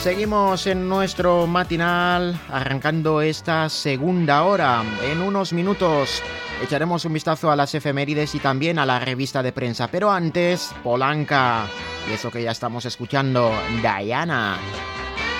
Seguimos en nuestro matinal, arrancando esta segunda hora. En unos minutos echaremos un vistazo a las efemérides y también a la revista de prensa. Pero antes, Polanca. Y eso que ya estamos escuchando, Diana.